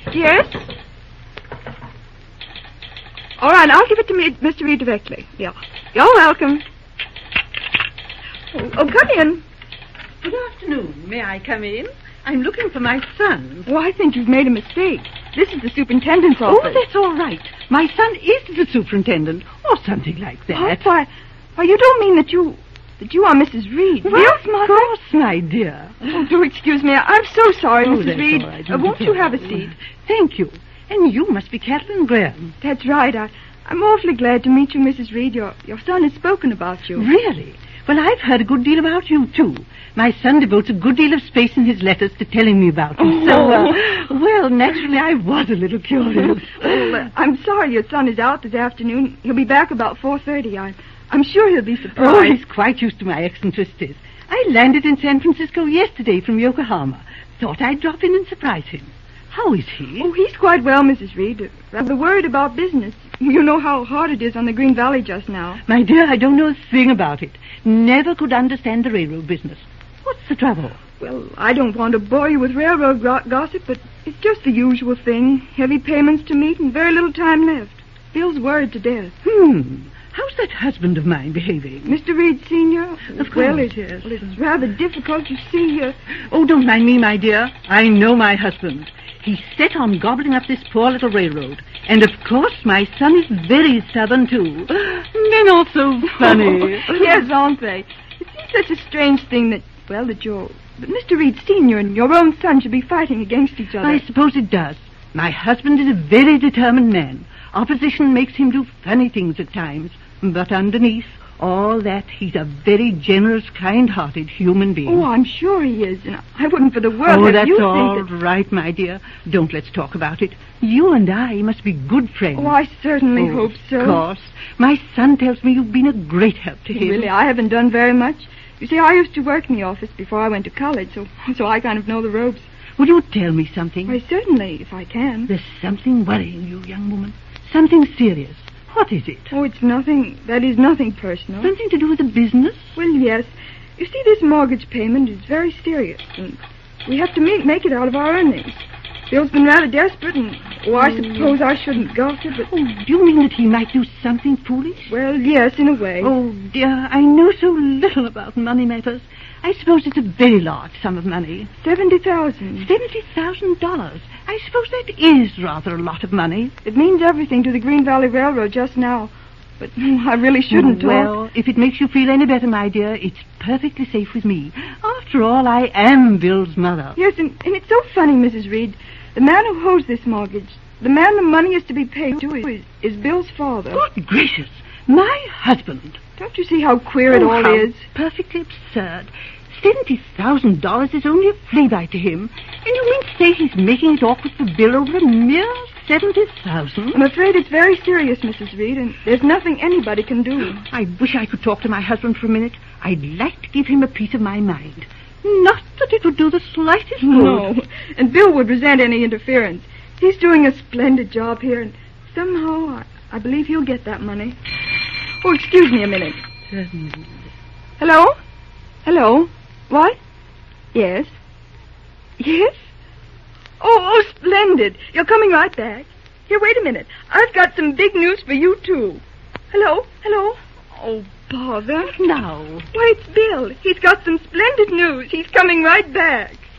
Yes? All right, I'll give it to Mr. Reed directly. Yeah. You're welcome. Oh, come in. Good afternoon. May I come in? I'm looking for my son. Oh, I think you've made a mistake. This is the superintendent's office. Oh, that's all right. My son is the superintendent, or something like that. Oh, why, you don't mean that you are Mrs. Reed. Well, of course, my dear. Oh, do excuse me. I'm so sorry, Mrs. That's Reed. all right. Won't you have a seat? Thank you. And you must be Kathleen Graham. That's right. I'm awfully glad to meet you, Mrs. Reed. Your son has spoken about you. Really? Well, I've heard a good deal about you, too. My son devotes a good deal of space in his letters to telling me about you. So, naturally, I was a little curious. I'm sorry your son is out this afternoon. He'll be back about 4:30. I'm sure he'll be surprised. Oh, he's quite used to my eccentricities. I landed in San Francisco yesterday from Yokohama. Thought I'd drop in and surprise him. How is he? Oh, he's quite well, Mrs. Reed. Rather worried about business. You know how hard it is on the Green Valley just now. My dear, I don't know a thing about it. Never could understand the railroad business. What's the trouble? Well, I don't want to bore you with railroad gossip, but it's just the usual thing. Heavy payments to meet and very little time left. Bill's worried to death. How's that husband of mine behaving? Mr. Reed Sr.? Of course. Well, it's rather difficult, you see. Oh, don't mind me, my dear. I know my husband. He's set on gobbling up this poor little railroad. And, of course, my son is very stubborn, too. Men are so funny. Yes, aren't they? It seems such a strange thing that Mr. Reed Sr. and your own son should be fighting against each other. I suppose it does. My husband is a very determined man. Opposition makes him do funny things at times. But underneath all that, he's a very generous, kind-hearted human being. Oh, I'm sure he is. And I wouldn't for the world have that's you all think that... right, my dear. Don't let's talk about it. You and I must be good friends. Oh, I certainly hope so. Of course. My son tells me you've been a great help to him. Really, I haven't done very much. You see, I used to work in the office before I went to college, so I kind of know the ropes. Will you tell me something? Why, certainly, if I can. There's something worrying you, young woman. Something serious. What is it? Oh, it's nothing. That is nothing personal. Something to do with the business? Well, yes. You see, this mortgage payment is very serious, and we have to make it out of our earnings. Bill's been rather desperate, and, I suppose I shouldn't gossip, but... Oh, do you mean that he might do something foolish? Well, yes, in a way. Oh, dear, I know so little about money matters. I suppose it's a very large sum of money. $70,000. $70,000. I suppose that is rather a lot of money. It means everything to the Green Valley Railroad just now. But I really shouldn't talk. Well, if it makes you feel any better, my dear, it's perfectly safe with me. After all, I am Bill's mother. Yes, and it's so funny, Mrs. Reed. The man who holds this mortgage, the man the money is to be paid to, is Bill's father. Good gracious. My husband. Don't you see how queer it all is? Perfectly absurd. $70,000 is only a fly-by to him. And you mean to say he's making it awkward for Bill over a mere $70,000? I'm afraid it's very serious, Mrs. Reed, and there's nothing anybody can do. I wish I could talk to my husband for a minute. I'd like to give him a piece of my mind. Not that it would do the slightest good. No, and Bill would resent any interference. He's doing a splendid job here, and somehow I believe he'll get that money. Oh, excuse me a minute. Hello? Hello? What? Yes? Yes? Oh, splendid. You're coming right back. Here, wait a minute. I've got some big news for you, too. Hello? Hello? Oh, bother. Now. Why, it's Bill. He's got some splendid news. He's coming right back.